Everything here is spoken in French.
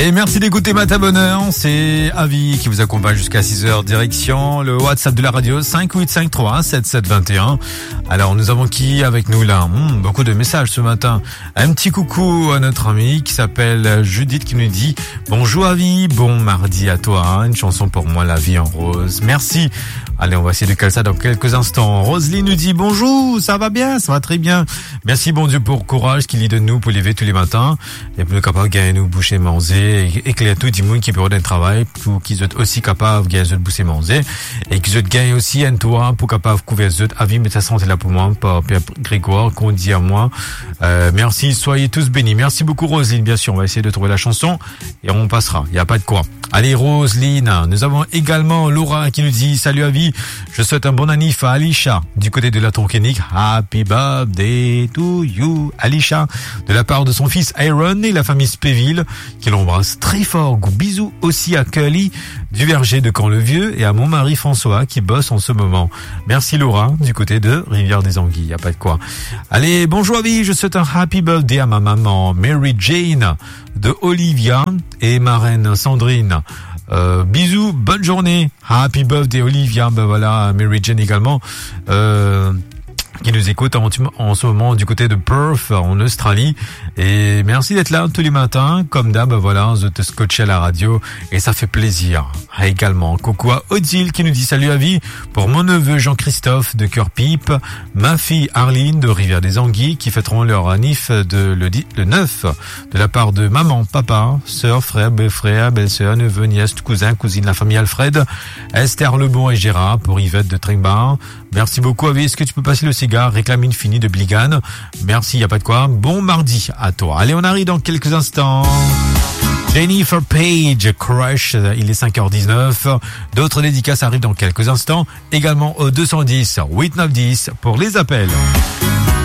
Et merci d'écouter Matin Bonheur, c'est Avi qui vous accompagne jusqu'à 6h, direction le WhatsApp de la radio 58537721. Alors nous avons qui avec nous là? Beaucoup de messages ce matin. Un petit coucou à notre ami qui s'appelle Judith qui nous dit bonjour Avi, bon mardi à toi, une chanson pour moi, La vie en rose. Merci. Allez, on va essayer de caler ça dans quelques instants. Roselyne nous dit bonjour, ça va bien, ça va très bien. Merci bon Dieu pour courage qu'il y donne nous pour lever tous les matins. Et pour nous capables de gagner nous boucher manger et éclairer tout le monde qui peut avoir un travail pour qu'ils soient aussi capables de gagner de boucher manger et qu'ils soient gagner aussi un toit pour capable couvrir les autres. Avis, mais ça c'est là pour moi, par Pierre Grégoire, qu'on dit à moi. Merci, soyez tous bénis. Merci beaucoup Roselyne, bien sûr. On va essayer de trouver la chanson et on passera. Il n'y a pas de quoi. Allez Roselyne, nous avons également Laura qui nous dit salut Avi, je souhaite un bon anniv à Alisha du côté de la Tonkénique. Happy birthday to you Alisha, de la part de son fils Aaron et la famille Spéville qui l'embrasse très fort. Bisous aussi à Kelly du Verger de Camp-le-Vieux et à mon mari François qui bosse en ce moment. Merci Laura du côté de Rivière-des-Anguilles, il n'y a pas de quoi. Allez, bonjour Avi, je souhaite un happy birthday à ma maman Mary Jane de Olivia et ma reine Sandrine. Bisous, bonne journée, happy birthday Olivia, ben voilà, Mary Jane également, qui nous écoute en ce moment du côté de Perth en Australie, et merci d'être là tous les matins comme d'hab. Voilà, je te scotche à la radio et ça fait plaisir. Également coucou à Odile qui nous dit salut Avi pour mon neveu Jean-Christophe de Cœur-Pipe, ma fille Arline de Rivière-des-Anguilles qui fêteront leur anniv le 9 de la part de maman, papa, sœur, frère, belle-sœur, neveu, nièce, cousin, cousine, la famille Alfred, Esther Lebon et Gérard pour Yvette de Tringbar. Merci beaucoup Avi, est-ce que tu peux passer le cigare Réclamine Fini de Bligan? Merci, y a pas de quoi. Bon mardi à toi. Allez, on arrive dans quelques instants. Jennifer Page, Crush, il est 5h19. D'autres dédicaces arrivent dans quelques instants. Également au 210 890 pour les appels.